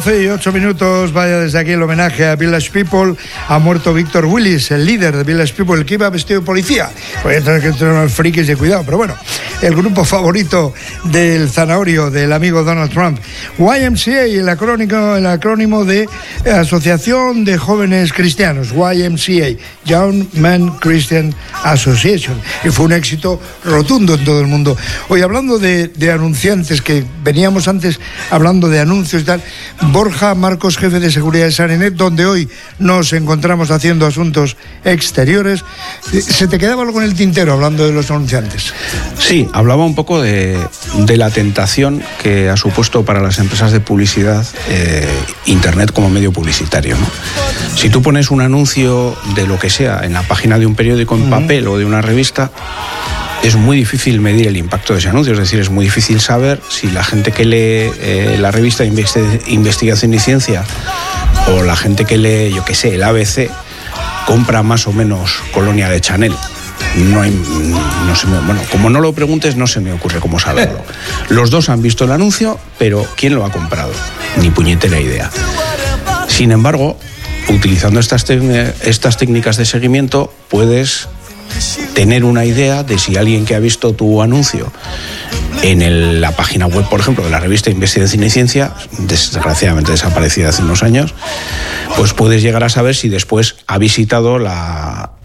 12 y 8 minutos, vaya desde aquí el homenaje a Village People. Ha muerto Víctor Willis, el líder de Village People, el que iba vestido de policía. Voy a tener que tener unos frikis de cuidado, pero bueno, el grupo favorito del zanahorio, del amigo Donald Trump. YMCA, el acrónimo de Asociación de Jóvenes Cristianos, YMCA, Young Men Christian Association, y fue un éxito rotundo en todo el mundo. Hoy, hablando de anunciantes, que veníamos antes hablando de anuncios y tal, Borja Marcos, jefe de seguridad de Sanenet, donde hoy nos encontramos haciendo asuntos exteriores. ¿Se te quedaba algo en el tintero hablando de los anunciantes? Sí, hablaba un poco de la tentación que ha supuesto para las empresas de publicidad Internet como medio publicitario, ¿no? Si tú pones un anuncio de lo que sea en la página de un periódico en papel o de una revista, es muy difícil medir el impacto de ese anuncio. Es decir, es muy difícil saber si la gente que lee la revista Investigación y Ciencia o la gente que lee, yo qué sé, el ABC, compra más o menos colonia de Chanel. Como no lo preguntes, no se me ocurre cómo saberlo. Los dos han visto el anuncio, pero ¿quién lo ha comprado? Ni puñetera idea. Sin embargo, utilizando estas técnicas de seguimiento, puedes tener una idea de si alguien que ha visto tu anuncio en la página web, por ejemplo, de la revista Investigación y Ciencia, desgraciadamente desaparecida hace unos años, pues puedes llegar a saber si después ha visitado la